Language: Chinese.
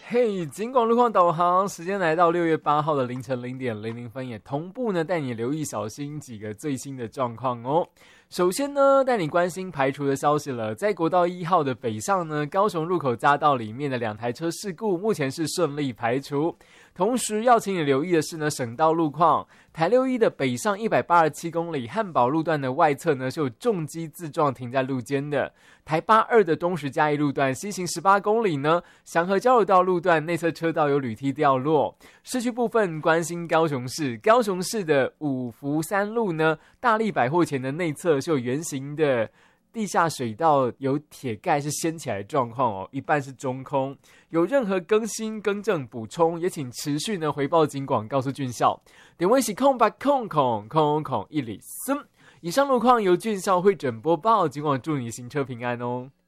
嘿，警广路况导航，时间来到6月8号的凌晨0:00，也同步呢带你留意小心几个最新的状况哦。首先呢，带你关心排除的消息了，在国道1号的北上呢，高雄入口匝道里面的2台车事故，目前是顺利排除。同时要请你留意的是呢，省道路况，台61的北上187公里，汉宝路段的外侧呢是有重机自撞停在路肩的。台82的东石嘉义路段西行18公里呢，祥和交流道路段内侧车道有铝梯掉落。市区部分关心高雄市的五福三路呢，大利百货前的内侧是有圆形的地下水道，有铁盖是掀起来的状况哦，一半是中空。有任何更新、更正、补充，也请持续呢回报警广，告诉俊孝。点位是0800000103。以上路况由俊孝会诊播报，警广祝你行车平安哦。